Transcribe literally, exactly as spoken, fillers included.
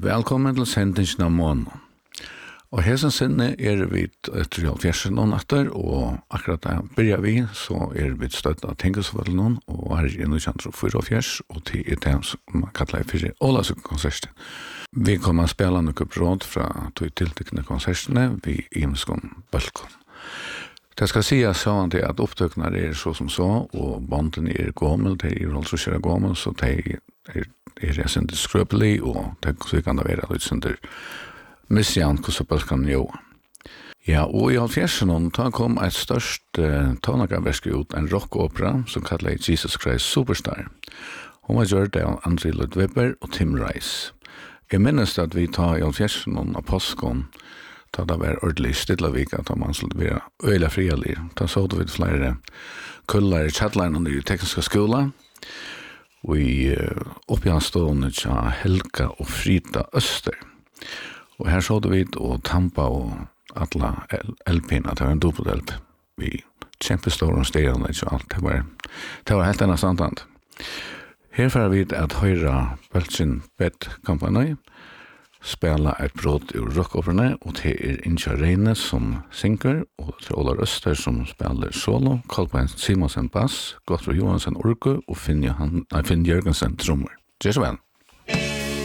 Velkommen til sendingen av måneden. Og hesten sinne er vi etter halvfjersen noen natter, og akkurat da begynner vi, så er vi støtt av Tengesvalg noen, og her er noe kjent for fjers, og til er det som man kaller for Ålasøk-konserten. Vi kommer å spille noe råd fra to tiltekkende konsertene vi imenskom Bølkon. Det skal sies sånn at opptøkene er så som så, og båndene er gommel, de er altså kjøret gommel, så de er, er jeg synes skrøpelig, og det kan det være litt sånn der missjant hvordan Bølkan jo. Ja, og i halvfjersen da kom et størst uh, tonagaverske ut, en rockopera som kallet Jesus Christ Superstar. Hun var gjort av André Ludwigberg og Tim Rice. Jeg minnes at vi tar i halvfjersen av påskon, da det var ordentlig Stidlavik, at man skulle være øyla frialig. Da så vi flere kullar i chatline under i tekniska skola, og i uh, oppi hans stående tja Helga og Frida Øster. Og her så vi og Tampa og alla L P-ene, det var en dobbelt L P. Vi kjempestår og styrende og alt. Det var, det var helt enn standant. Her får vi at høyre Bøltsin Bed Company spela et brott ur rockoperne, og det er Inja Reine som synger, og det er Olar Øster som spiller solo, Kolbein Simonsen bass, Gottfrid Johansen orke, og Finn, Johan, Finn Jørgensen trommer. Gjør så vel.